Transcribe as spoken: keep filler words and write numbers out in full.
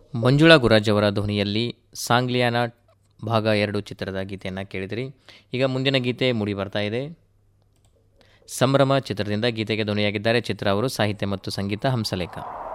ಮಂಜುಳಾ ಗುರಾಜ್ ಅವರ ಧ್ವನಿಯಲ್ಲಿ ಸಾಂಗ್ಲಿಯಾನ ಭಾಗ ಎರಡು ಚಿತ್ರದ ಗೀತೆಯನ್ನು ಕೇಳಿದಿರಿ. ಈಗ ಮುಂದಿನ ಗೀತೆ ಮೂಡಿ ಬರ್ತಾ ಇದೆ. ಸಂಭ್ರಮ ಚಿತ್ರದಿಂದ ಗೀತೆಗೆ ಧ್ವನಿಯಾಗಿದ್ದಾರೆ ಚಿತ್ರ ಅವರು, ಸಾಹಿತ್ಯ ಮತ್ತು ಸಂಗೀತ ಹಂಸಲೇಖ.